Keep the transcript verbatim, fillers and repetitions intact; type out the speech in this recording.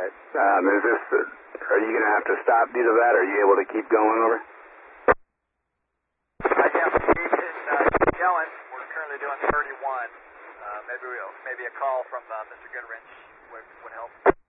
Right. Um, is this, uh, are you going to have to stop due to that, or are you able to keep going over? I can keep, it, uh, keep going. We're currently doing thirty-one. Uh, maybe we'll, maybe a call from uh, Mister Goodrich would, would help.